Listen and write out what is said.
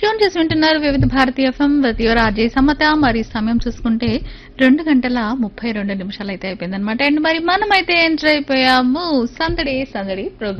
Tune చేసి వింటున్నారు వివిధ భారతీయ FM with your RJ Samata. మరి సమయం చూసుకుంటే 2:32 అయితే అయిపోయిందనమాట. అండ్ మరి మనమైతే ఎంటర్ అయిపోయాము సందడి సందడి ప్రోగ్రామ్.